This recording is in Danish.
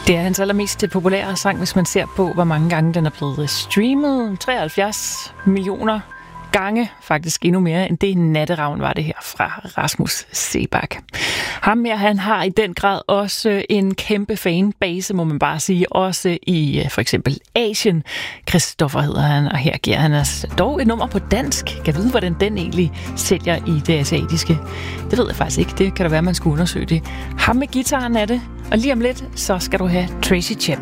Det er hans allermest populære sang, hvis man ser på, hvor mange gange den er blevet streamet. 73 millioner gange, faktisk endnu mere end det Natteravn var det her fra Rasmus Seebach. Ham her, han har i den grad også en kæmpe fanbase, må man bare sige, også i for eksempel Asien. Christoffer hedder han, og her giver han os dog et nummer på dansk. Kan vide, hvordan den egentlig sælger i det asiatiske. Det ved jeg faktisk ikke. Det kan da være, man skulle undersøge det. Ham med gitaren er det, og lige om lidt, så skal du have Tracy Chapman.